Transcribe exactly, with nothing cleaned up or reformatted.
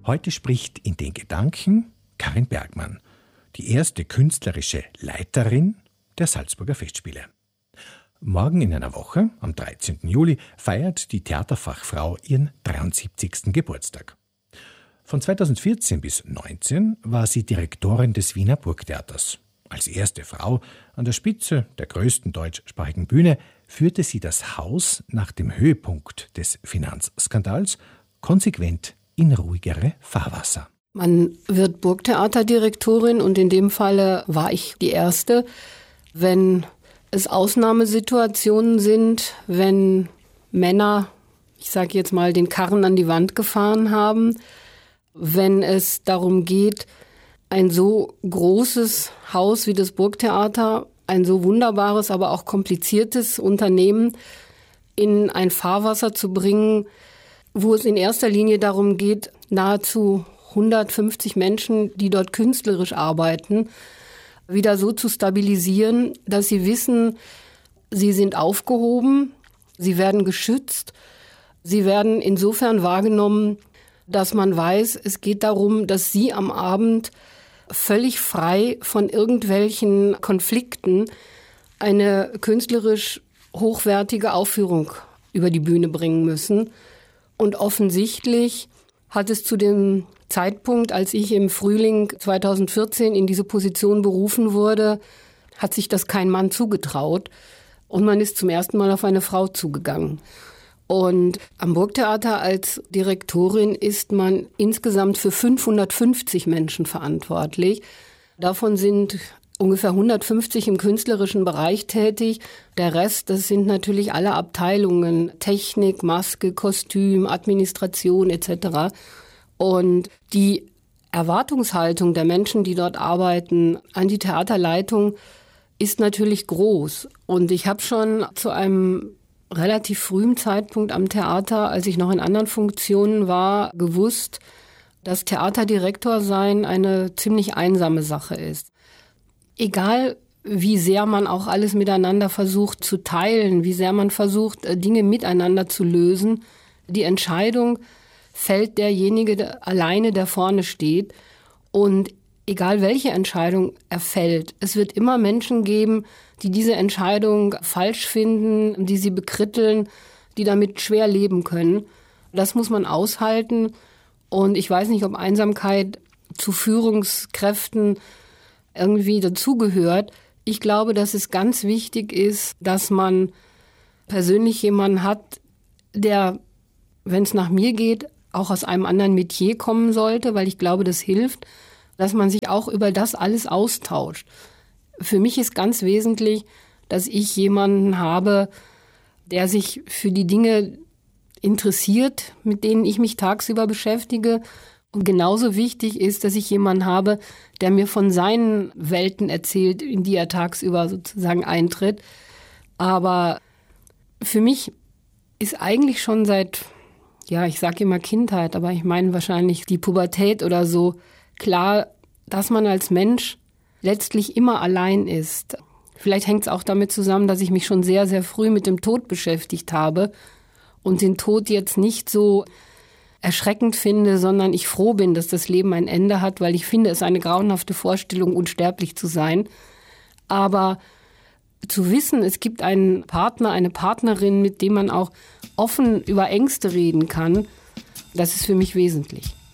Heute spricht in den Gedanken Karin Bergmann, die erste künstlerische Leiterin der Salzburger Festspiele. Morgen in einer Woche, am dreizehnten Juli, feiert die Theaterfachfrau ihren dreiundsiebzigsten Geburtstag. Von zweitausendvierzehn bis neunzehn war sie Direktorin des Wiener Burgtheaters. Als erste Frau an der Spitze der größten deutschsprachigen Bühne führte sie das Haus nach dem Höhepunkt des Finanzskandals konsequent in ruhigere Fahrwasser. Man wird Burgtheaterdirektorin und in dem Falle war ich die Erste. Wenn es Ausnahmesituationen sind, wenn Männer, ich sage jetzt mal, den Karren an die Wand gefahren haben, wenn es darum geht, ein so großes Haus wie das Burgtheater, ein so wunderbares, aber auch kompliziertes Unternehmen in ein Fahrwasser zu bringen, wo es in erster Linie darum geht, nahezu hundertfünfzig Menschen, die dort künstlerisch arbeiten, wieder so zu stabilisieren, dass sie wissen, sie sind aufgehoben, sie werden geschützt, sie werden insofern wahrgenommen, dass man weiß, es geht darum, dass sie am Abend völlig frei von irgendwelchen Konflikten eine künstlerisch hochwertige Aufführung über die Bühne bringen müssen. Und offensichtlich hat es zu dem Zeitpunkt, als ich im Frühling zweitausendvierzehn in diese Position berufen wurde, hat sich das kein Mann zugetraut. Und man ist zum ersten Mal auf eine Frau zugegangen. Und am Burgtheater als Direktorin ist man insgesamt für fünfhundertfünfzig Menschen verantwortlich. Davon sind ungefähr hundertfünfzig im künstlerischen Bereich tätig. Der Rest, das sind natürlich alle Abteilungen, Technik, Maske, Kostüm, Administration et cetera. Und die Erwartungshaltung der Menschen, die dort arbeiten, an die Theaterleitung ist natürlich groß. Und ich habe schon zu einem relativ frühen Zeitpunkt am Theater, als ich noch in anderen Funktionen war, gewusst, dass Theaterdirektor sein eine ziemlich einsame Sache ist. Egal, wie sehr man auch alles miteinander versucht zu teilen, wie sehr man versucht, Dinge miteinander zu lösen, die Entscheidung fällt derjenige der alleine, der vorne steht. Und egal welche Entscheidung er fällt, es wird immer Menschen geben, die diese Entscheidung falsch finden, die sie bekritteln, die damit schwer leben können. Das muss man aushalten. Und ich weiß nicht, ob Einsamkeit zu Führungskräften irgendwie dazugehört. Ich glaube, dass es ganz wichtig ist, dass man persönlich jemanden hat, der, wenn es nach mir geht, auch aus einem anderen Metier kommen sollte, weil ich glaube, das hilft, dass man sich auch über das alles austauscht. Für mich ist ganz wesentlich, dass ich jemanden habe, der sich für die Dinge interessiert, mit denen ich mich tagsüber beschäftige. Und genauso wichtig ist, dass ich jemanden habe, der mir von seinen Welten erzählt, in die er tagsüber sozusagen eintritt. Aber für mich ist eigentlich schon seit, ja, ich sage immer Kindheit, aber ich meine wahrscheinlich die Pubertät oder so, klar, dass man als Mensch letztlich immer allein ist. Vielleicht hängt es auch damit zusammen, dass ich mich schon sehr, sehr früh mit dem Tod beschäftigt habe und den Tod jetzt nicht so erschreckend finde, sondern ich froh bin, dass das Leben ein Ende hat, weil ich finde, es eine grauenhafte Vorstellung, unsterblich zu sein. Aber zu wissen, es gibt einen Partner, eine Partnerin, mit dem man auch offen über Ängste reden kann, das ist für mich wesentlich.